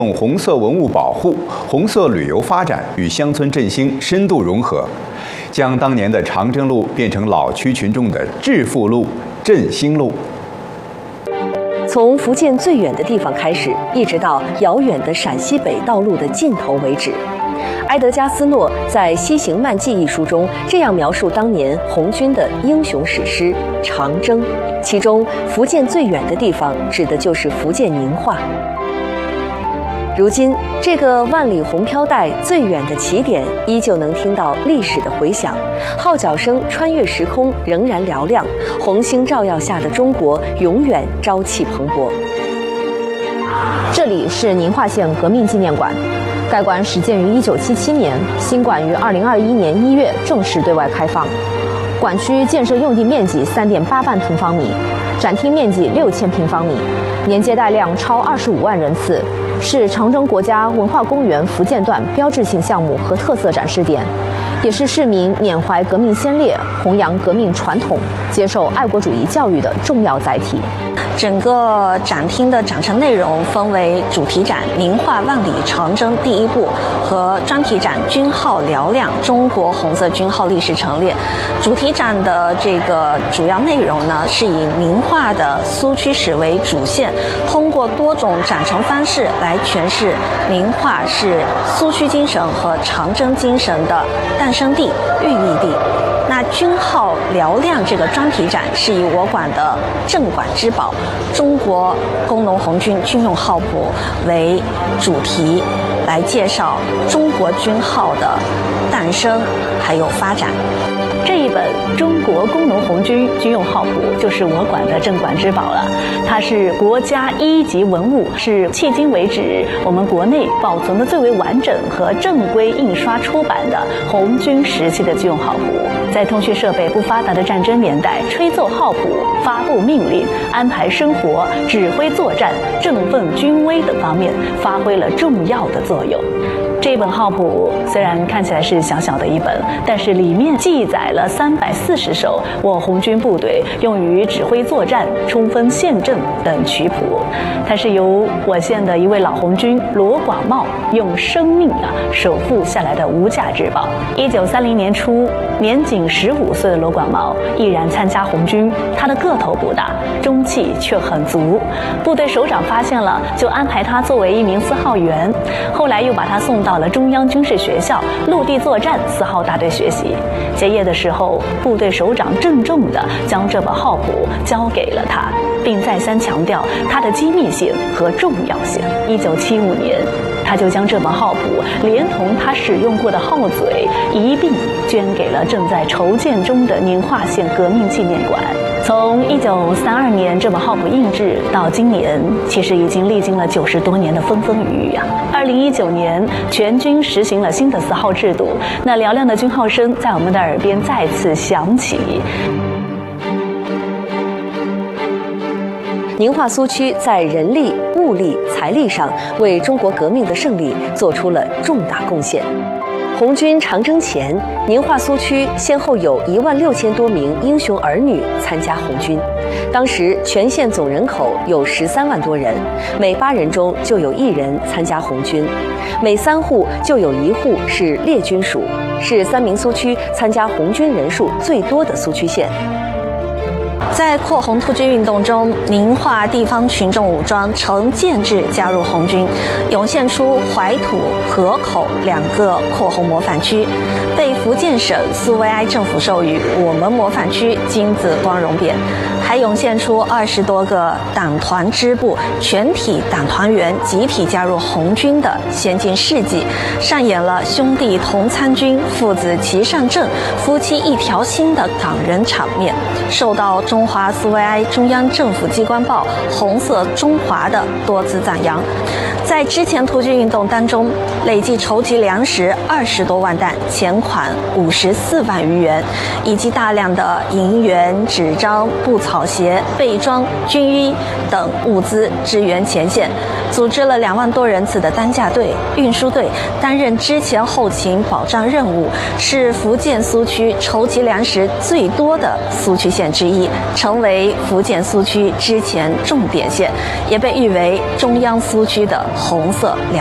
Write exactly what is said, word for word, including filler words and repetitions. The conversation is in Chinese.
用红色文物保护、红色旅游发展与乡村振兴深度融合，将当年的长征路变成老区群众的致富路、振兴路。 从福建最远的地方开始，一直到遥远的陕西北道路的尽头为止。埃德加斯诺在《西行漫记》一书中这样描述当年红军的英雄史诗《长征》，其中福建最远的地方指的就是福建宁化。如今，这个万里红飘带最远的起点，依旧能听到历史的回响，号角声穿越时空，仍然嘹亮。红星照耀下的中国，永远朝气蓬勃。 这里是宁化县革命纪念馆，该馆始建于一九七七年，新馆于二零二一年一月正式对外开放。馆区建设用地面积三点八万平方米，展厅面积六千平方米，年接待量超二十五万人次。是长征国家文化公园福建段标志性项目和特色展示点，也是市民缅怀革命先烈、弘扬革命传统、接受爱国主义教育的重要载体。 整个展厅的展陈内容分为主题展《宁化万里长征第一部》和专题展《军号嘹亮：中国红色军号历史陈列》。主题展的这个主要内容呢，是以宁化的苏区史为主线，通过多种展陈方式来诠释宁化是苏区精神和长征精神的诞生地、寓意地。那军号嘹亮这个专题展是以我馆的镇馆之宝中国工农红军军用号谱为主题，来介绍中国军号的诞生还有发展。 这一本《中国工农红军军用号谱》就是我馆的镇馆之宝了。它是国家一级文物，是迄今为止我们国内保存的最为完整和正规印刷出版的红军时期的军用号谱。在通讯设备不发达的战争年代，吹奏号谱、发布命令、安排生活、指挥作战、振奋军威等方面发挥了重要的作用。这本号谱虽然看起来是小小的一本，但是里面记载了三百四十首我红军部队用于指挥作战、冲锋陷阵等曲谱。它是由我县的一位老红军罗广茂用生命啊守护下来的无价之宝。一九三零年初，年仅十五岁的罗广茂毅然参加红军。他的个头不大，中气却很足。部队首长发现了，就安排他作为一名司号员，后来又把他送到到了中央军事学校陆地作战四号大队学习。结业的时候，部队首长郑重地将这本号谱交给了他，并再三强调它的机密性和重要性。一九七五年，他就将这本号谱连同他使用过的号嘴一并捐给了正在筹建中的宁化县革命纪念馆。从一九三二年这本号谱印制到今年，其实已经历经了九十多年的风风雨雨啊。二零一九年，全军实行了新的四号制度，那嘹亮的军号声在我们的耳边再次响起。 宁化苏区在人力、物力、财力上为中国革命的胜利做出了重大贡献。红军长征前，宁化苏区先后有一万六千多名英雄儿女参加红军。当时全县总人口有十三万多人，每八人中就有一人参加红军，每三户就有一户是列军属，是三明苏区参加红军人数最多的苏区县。 在扩红突击运动中，宁化地方群众武装呈建制加入红军，涌现出怀土、河口两个扩红模范区，被福建省苏维埃政府授予“我们模范区”金紫光荣匾，还涌现出二十多个党团支部，全体党团员集体加入红军的先进事迹，上演了兄弟同参军、父子齐上阵、夫妻一条心的感人场面，受到中华苏维埃中央政府机关报“红色中华”的多次赞扬。在之前突击运动当中，累计筹集粮食二十多万担，钱款五十四万余元，以及大量的银元、纸张、布草鞋、备装、军衣等物资支援前线，组织了两万多人次的担架队、运输队，担任之前后勤保障任务，是福建苏区筹集粮食最多的苏区县之一， 成为福建苏区之前重点线，也被誉为中央苏区的红色梁。